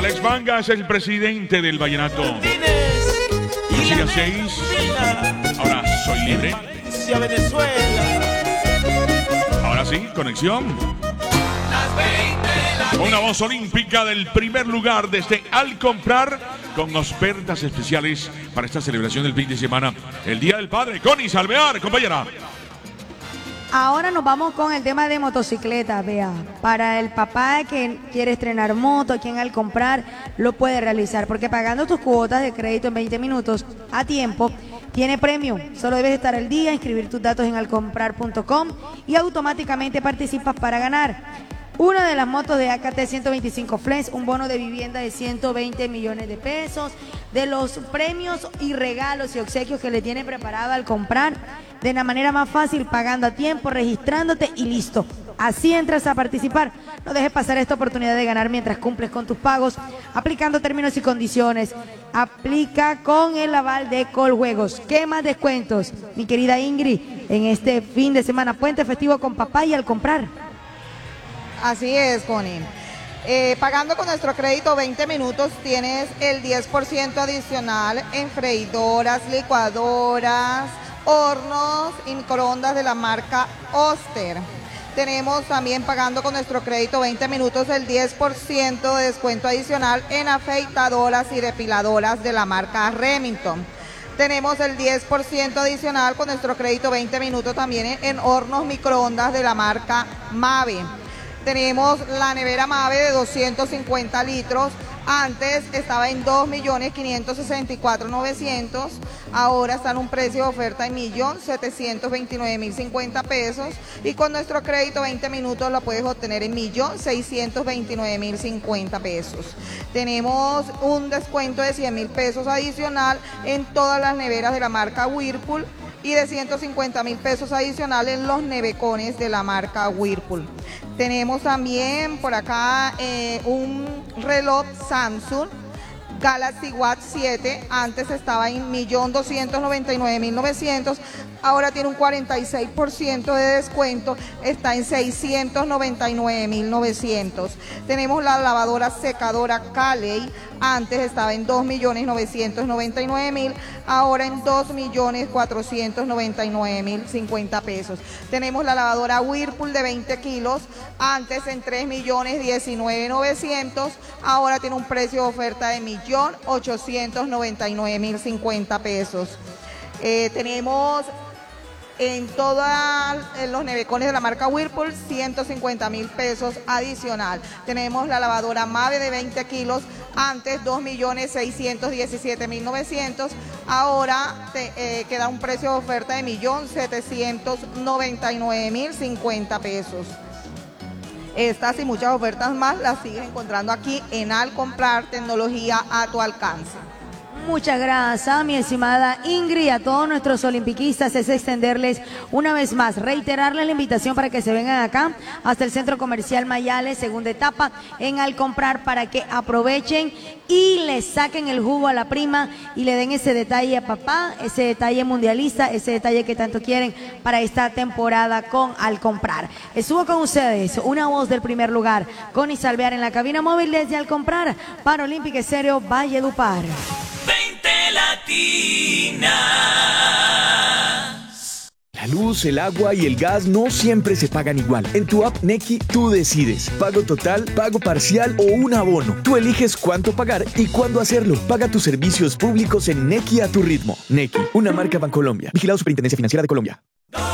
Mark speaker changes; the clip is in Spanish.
Speaker 1: Alex Manga es el presidente del vallenato. Música 6. Ahora soy libre. Ahora sí, conexión. Una voz olímpica del primer lugar desde Al Comprar, con ofertas especiales para esta celebración del fin de semana, el Día del Padre. Connie Salvear, compañera.
Speaker 2: Ahora nos vamos con el tema de motocicletas, vea. Para el papá que quiere estrenar moto, aquí en Al Comprar lo puede realizar, porque pagando tus cuotas de crédito en 20 minutos a tiempo, tiene premio. Solo debes estar al día, inscribir tus datos en alcomprar.com y automáticamente participas para ganar una de las motos de AKT 125 Flex, un bono de vivienda de 120 millones de pesos, de los premios y regalos y obsequios que le tiene preparado Al Comprar, de la manera más fácil, pagando a tiempo, registrándote y listo. Así entras a participar. No dejes pasar esta oportunidad de ganar mientras cumples con tus pagos, aplicando términos y condiciones. Aplica con el aval de Coljuegos. ¿Qué más descuentos, mi querida Ingrid, en este fin de semana, puente festivo con papá y Al Comprar?
Speaker 3: Así es, Connie. Pagando con nuestro crédito 20 minutos tienes el 10% adicional en freidoras, licuadoras, hornos y microondas de la marca Oster. Tenemos también, pagando con nuestro crédito 20 minutos, el 10% de descuento adicional en afeitadoras y depiladoras de la marca Remington. Tenemos el 10% adicional con nuestro crédito 20 minutos también en hornos microondas de la marca Mave. Tenemos la nevera Mave de 250 litros. Antes estaba en 2.564.900. Ahora está en un precio de oferta en 1.729.050 pesos. Y con nuestro crédito 20 minutos lo puedes obtener en 1.629.050 pesos. Tenemos un descuento de 100.000 pesos adicional en todas las neveras de la marca Whirlpool y de 150.000 pesos adicionales en los nevecones de la marca Whirlpool. Tenemos también por acá un reloj Samsung Galaxy Watch 7, antes estaba en 1.299.900, ahora tiene un 46% de descuento, está en 699.900. Tenemos la lavadora secadora Caley, antes estaba en 2.999.000, ahora en 2.499.050 pesos. Tenemos la lavadora Whirlpool de 20 kilos, antes en 3.019.900, ahora tiene un precio de oferta de 1.899.050 pesos. Tenemos en todos los nevecones de la marca Whirlpool 150.000 pesos adicional. Tenemos la lavadora Mave de 20 kilos, antes 2.617.900, ahora queda un precio de oferta de 1.799.050 pesos. Estas y muchas ofertas más las sigues encontrando aquí en Al Comprar, tecnología a tu alcance.
Speaker 2: Muchas gracias, mi estimada Ingrid. A todos nuestros olimpiquistas es extenderles una vez más, reiterarles la invitación para que se vengan acá hasta el Centro Comercial Mayales, segunda etapa, en Al Comprar, para que aprovechen y le saquen el jugo a la prima y le den ese detalle a papá, ese detalle mundialista, ese detalle que tanto quieren para esta temporada con Al Comprar. Estuvo con ustedes una voz del primer lugar, Connie Salvear, en la cabina móvil desde Al Comprar, para Olímpica Estéreo Valledupar.
Speaker 4: 20 latinas.
Speaker 5: La luz, el agua y el gas no siempre se pagan igual. En tu app Nequi tú decides. Pago total, pago parcial o un abono. Tú eliges cuánto pagar y cuándo hacerlo. Paga tus servicios públicos en Nequi a tu ritmo. Nequi, una marca Bancolombia. Vigilado Superintendencia Financiera de Colombia.